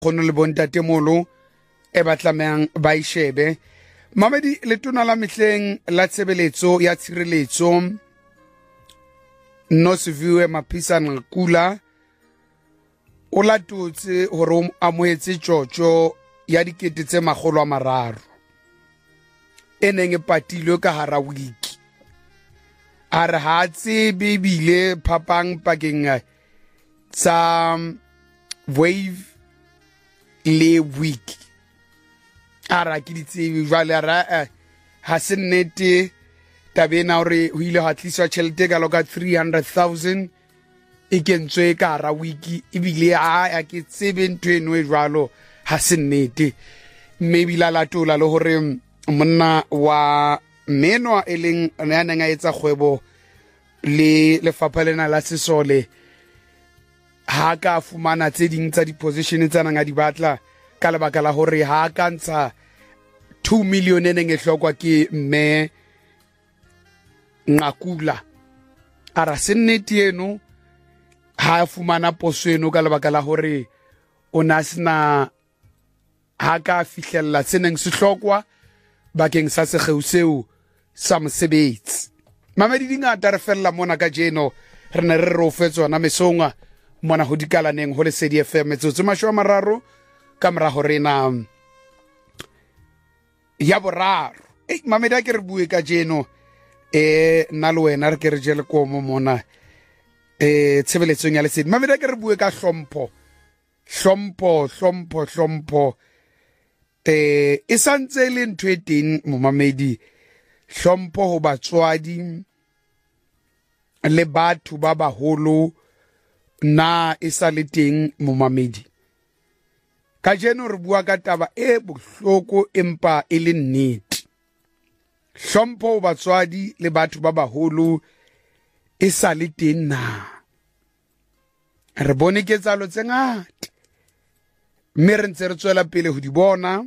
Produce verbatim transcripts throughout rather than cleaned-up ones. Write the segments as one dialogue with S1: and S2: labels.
S1: gono le bontatemolo e batlameang ba ishebe mamedi letona la mehleng la tshebeletso ya tshireletso no Siviwe Mapisa Kula o latotse hore o amohetse tjotjo ya dikete tse magolo a mararo e neng e patilwe ka hara wiki a re ha tsebe bile phapang pakeng tsa wave le wiki a ra ke ditsebe jwale a ra ha se nnete tabena hore ho ile ha tliswa tjhelete ka loka three hundred thousand e kentswe ka hara wiki ebile a ke tsebe ntho eno e jwalo ha se nnete maybe la latola le hore monna wa menwa e leng ya neng a etsa kgwebo le lefapha lena la Sesole ha ka fumana tse ding tsa di-position tsa nang a di batla ka lebaka la hore ha ka ntsha two million e neng e hlokwa ke mme Ngakula a ra se nnete eno ha fumana poso eno ka lebaka la hore o na sena ha ka fihlella se neng se hlokwa bakeng sa segeu seo sa mosebetsi mamedi dingata re fella mona ka jeno re ne re re o fetsona mesonga mona ho dikalaneng ho le Lesedi F M metsotso mashome a mararo ka mora hore na ya boraro ei mamedi a ke re bue ka jeno eh nna le wena re ke re jele komo mona eh tshebeletsong ya Lesedi mamedi a ke re bue ka hlompho hlompho hlompho hlompho eh e santse le ntho e teng mo mamedi hlompho ho batswadi le batho ba baholo na e sa le teng mo mamedi ka jeno re bua ka taba e bohloko empa e le nnete hlompho ho batswadi le batho ba baholo e sa le teng na re bone ketsalo tse ngata mme re ntse re tswela pele ho di bona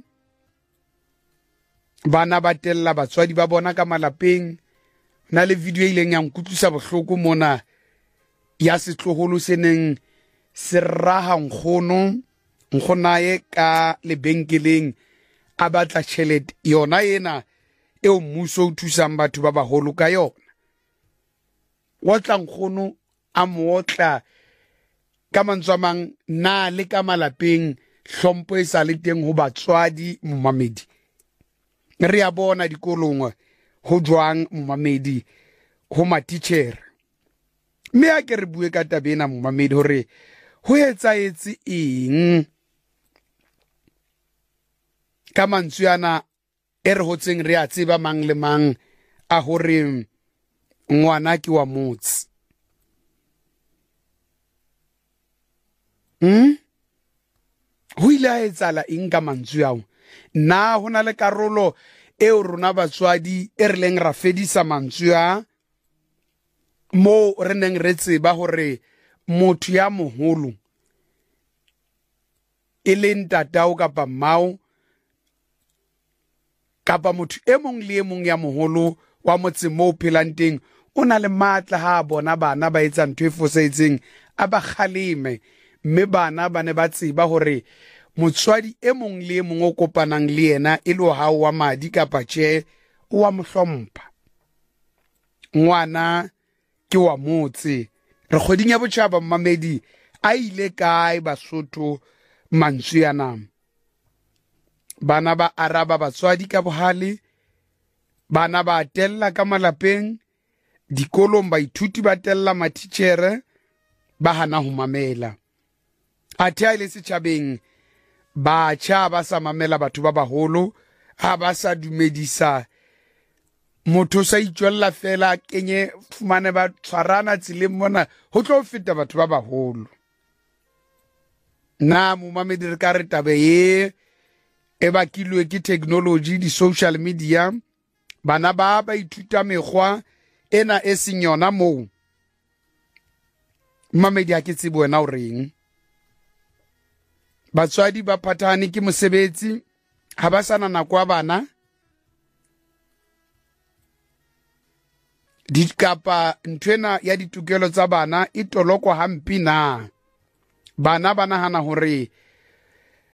S1: bana ba tella batswadi ba bona ka malapeng na le video ileng ya nkutlwisa bohloko mona ya setloholo seneng se raha nkgono nkgonaye ka lebenkeleng a batla tjhelete yona ena eo mmuso o thusang batho ba baholo ka yona wa tla nkgono a mootla ka mantswe a mang na le ka malapeng hlompho e sa le teng ho batswadi momamedi re a bona dikolong ho jwang momamedi ho matitjhere mme a ke re bue ka tabena momamedi hore ho etsaetse eng ka mantswe ana e re hotseng re a tseba mang le mang a hore ngwana ke wa motse hm ho ile a etsala eng ka mantswe ao na hona le karolo eo rona batswadi e re leng ra fedisa mantswe a mo re neng re tseba hore motho ya moholo e le ntatao kapa mmao kapa motho e mong le e mong ya moholo wa motse mo phelang teng o na le matla ha bona bana ba etsa ntho e fosetseng a ba khaleme mme bana ba ne ba tseba hore motswadi e mong le e mong o kopanang le yena e lo ha wa madi kapa tje o wa mohlompha ngwana ke wa motse re kgoding ya botjhaba mamedi a ile kae Basotho mantswe ana bana ba araba batswadi ka bohale bana ba tella ka malapeng dikolong baithuti ba tella matitjhere ba hana ho mamela athe a ile setjhabeng batjha ba sa mamela batho ba baholo ha ba sa dumedisa motho sa itjwella fela kenye fumane ba tshwarana tseleng mona ho tlo feta batho ba baholo na momamedi re ka re tabe ye e bakilwe ke technology di social media bana ba ba ithuta mekgwa ena e seng yona moo mamedi a ke tsebo wena o reng batswadi ba phathane ke mosebetsi ha ba sana nako ya bana di kapa ntwena ya ditokelo tsa bana e tolokwa hampi na bana ba nahana hore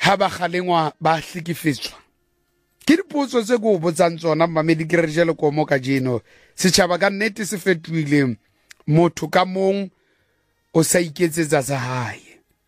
S1: ha ba kgalengwa ba hlekefetswa ke dipotso tse go botsang tsona mamedi ke re jele komo ka jeno setšhaba ka nnete se fetohile motho ka mong o sa iketsetsa tsa hae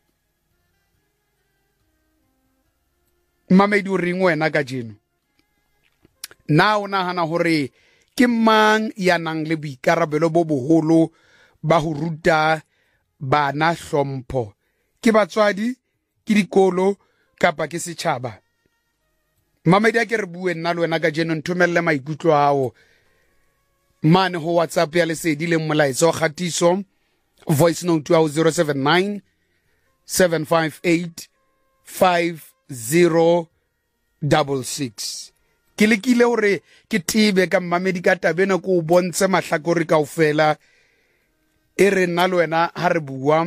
S1: mamedi o reng wena ka jeno na o nahana hore ke mang ya nang le boikarabelo bo boholo ba ho ruta bana hlompho ke batswadi ke dikolo kapa ke setšhaba mamedi a ke re bue nna le wena ka jeno nthomelle maikutlo ao mane ho WhatsApp ya lesedi le molaetsa wa kgatiso voice note wa zero seven nine seven five eight five zero six six ke lekile hore ke tibe ka mamedi ka tabena ko bontshe mahlakore kaofela e re nna le wena ha re bua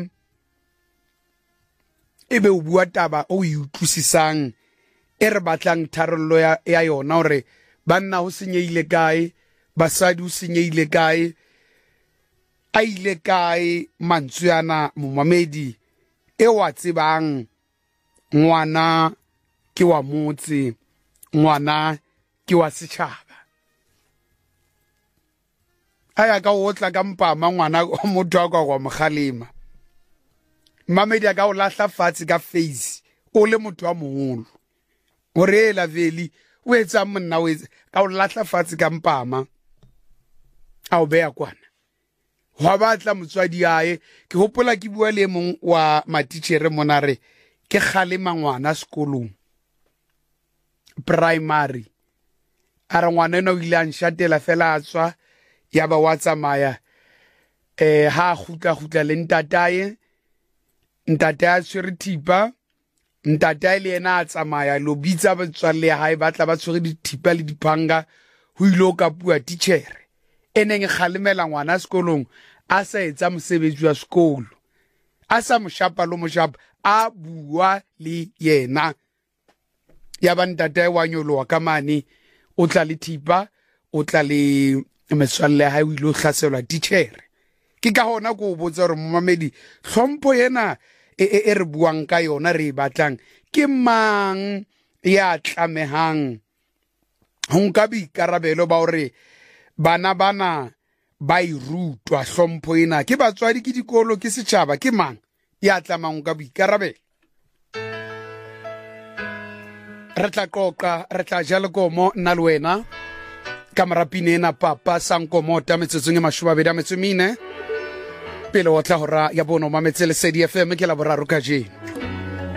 S1: ebe o bua taba o e utlwisisang e re batlang tharollo ya, ya yona hore banna ho senyeile kae basadi ho senyeile kae a ile kae mantswe ana momamedi e wa tsebang ngwana ke wa motse ngwana ke wa setšhaba aya ka o tla ka mpama ngwana motho a kwa kwa mogalema mamedi a ka o lahla fatshe ka face o le motho wa moholo gore la veli o etsa monna o etsa ka o lahla fatshe ka mpama a o beya kwana wa batla motswadi ae ke hopola ke bua le mong wa matitjhere monare ke kgalema ngwana sekolong primary ara ngwana ena o ile a nshatela fela a tswa ya ba wa tsamaya eh ha gutla gutla le ntatae ntatae a tshwere thipa ntatae le ena a tsamaya lo bitsa batswalle ya hae ba tla ba tshwere dithipa le diphanga ho ile ka bua titjhere eneng kgalemela ngwana sekolong a sa etsa mosebetsi wa sekolo a sa moshapa lo moshapa a bua le yena ya ba ntatae wa nyoloa ka mane o tla le thipa o tla le metswalle ha o ile o hlaselwa titjhere ke ka hona go botsa hore momamedi hlompho yena e e re buang ka yona re batlang ke mang ya tlamehang ho nka boikarabelo ba hore bana bana ba irutwa hlompho ena ke batswadi ke dikolo ke setšhaba ke mang ya tlamang ka boikarabelo re tla qoqa re tla jala komo nna le wena ka marapine ena papa sankomota metsotsong e mashobabedi a metso mene pele o tla hora ya bono mametse lesedi F M ke la boraro ka jeno